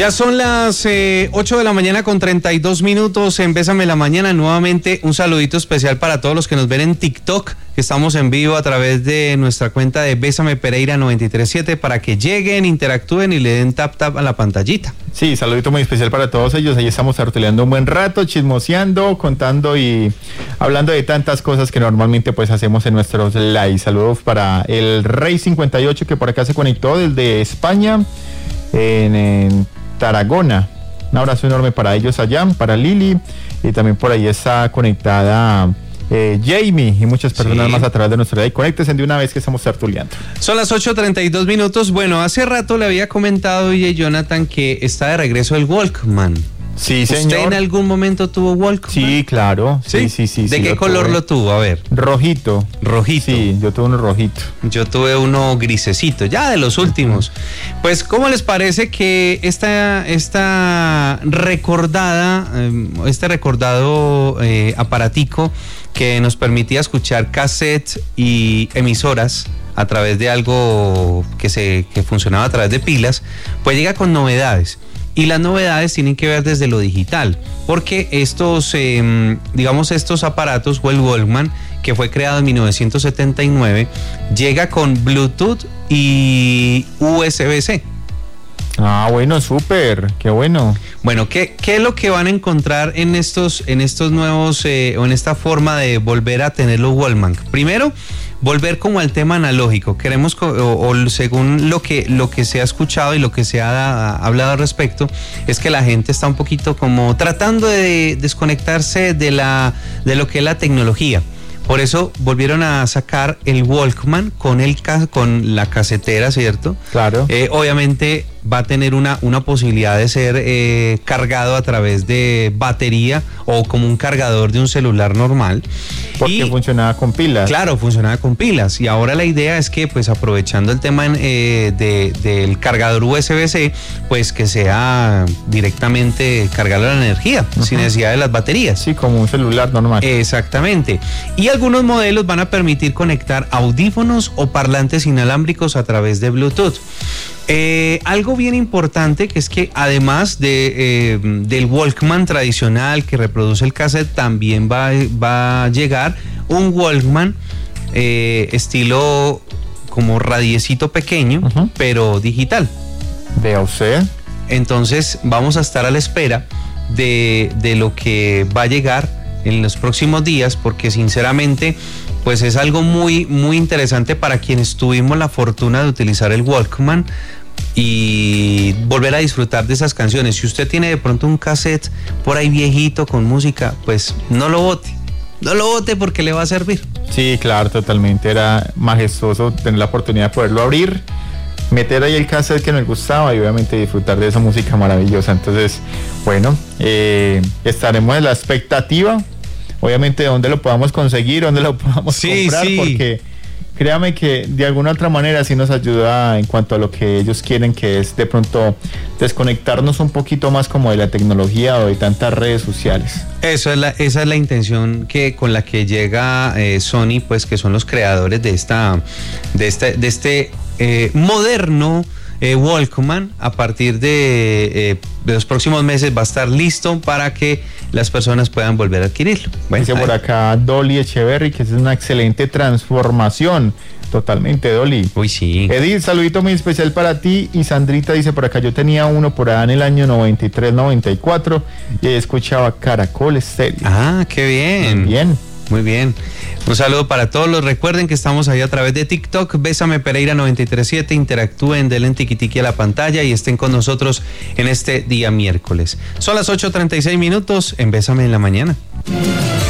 Ya son las 8 de la mañana con 32 minutos en Bésame la Mañana. Nuevamente un saludito especial para todos los que nos ven en TikTok, que estamos en vivo a través de nuestra cuenta de Bésame Pereira 937 para que lleguen, interactúen y le den tap a la pantallita. Sí, saludito muy especial para todos ellos. Ahí estamos tertuleando un buen rato, chismoseando, contando y hablando de tantas cosas que normalmente pues hacemos en nuestros live. Saludos para el Rey 58 que por acá se conectó desde España, en Tarragona. Un abrazo enorme para ellos allá, para Lili, y también por ahí está conectada Jamie y muchas personas más a través de nuestro live. Conéctense de una vez que estamos tertuleando. Son las 8:32 minutos. Bueno, hace rato le había comentado Jonathan que está de regreso el Walkman. Sí, señor. ¿Usted en algún momento tuvo Walkman? Sí, claro. Sí. ¿De qué color lo tuvo? A ver. Rojito. Rojito. Sí, yo tuve uno rojito. Yo tuve uno grisecito, ya de los últimos. Pues, ¿cómo les parece que esta recordado aparatico que nos permitía escuchar cassettes y emisoras a través de algo que funcionaba a través de pilas, pues llega con novedades? Y las novedades tienen que ver desde lo digital, porque estos aparatos, o el Walkman, que fue creado en 1979, llega con Bluetooth y USB-C. Ah, bueno, súper, qué bueno. Bueno, ¿qué es lo que van a encontrar en estos nuevos, o en esta forma de volver a tener los Walkman? Primero, volver como al tema analógico. Queremos, según lo que se ha escuchado y lo que se ha hablado al respecto, es que la gente está un poquito como tratando de desconectarse de lo que es la tecnología. Por eso volvieron a sacar el Walkman con la casetera, ¿cierto? Claro. Obviamente va a tener una posibilidad de ser cargado a través de batería o como un cargador de un celular normal. Porque funcionaba con pilas. Claro, funcionaba con pilas. Y ahora la idea es que, pues aprovechando el tema del cargador USB-C, pues que sea directamente cargarlo a la energía, sin necesidad de las baterías. Sí, como un celular normal. Exactamente. Y algunos modelos van a permitir conectar audífonos o parlantes inalámbricos a través de Bluetooth. Algo bien importante, que es que además del Walkman tradicional que reproduce el cassette, también va a llegar un Walkman estilo como radiecito pequeño, pero digital. Vea usted. Entonces vamos a estar a la espera de lo que va a llegar en los próximos días, porque sinceramente pues es algo muy, muy interesante para quienes tuvimos la fortuna de utilizar el Walkman y volver a disfrutar de esas canciones. Si usted tiene de pronto un cassette por ahí viejito con música, pues no lo bote porque le va a servir. Sí, claro, totalmente. Era majestuoso tener la oportunidad de poderlo abrir, meter ahí el cassette que nos gustaba y obviamente disfrutar de esa música maravillosa. Entonces, bueno, estaremos en la expectativa, obviamente, de dónde lo podamos conseguir, dónde lo podamos comprar, porque créame que de alguna otra manera sí nos ayuda en cuanto a lo que ellos quieren, que es de pronto desconectarnos un poquito más como de la tecnología o de tantas redes sociales. Esa es la intención con la que llega Sony, pues, que son los creadores de este moderno Walkman. A partir de los próximos meses va a estar listo para que las personas puedan volver a adquirirlo. Bueno, dice por acá Dolly Echeverry que es una excelente transformación. Totalmente, Dolly. Uy, sí. Edith, saludito muy especial para ti. Y Sandrita dice por acá, yo tenía uno por allá en el año 93-94 y escuchaba Caracol Estéreo. Ah, qué bien. Bien. Muy bien. Un saludo para todos. Recuerden que estamos ahí a través de TikTok, Bésame Pereira 937. Interactúen, denle tiquitiqui a la pantalla y estén con nosotros en este día miércoles. Son las 8:36 minutos en Bésame en la Mañana.